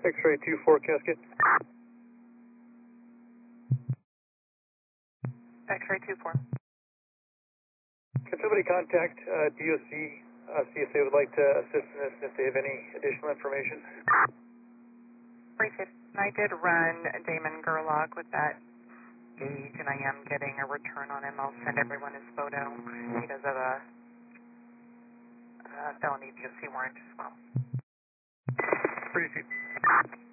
X-ray 2-4 casket. X-ray 2-4. Can somebody contact DOC, see if they would like to assist in this, if they have any additional information? Appreciate it. I did run Damon Gerlach with that gauge, and I am getting a return on him. I'll send everyone his photo. He does have a felony DOC warrant as well. Appreciate it.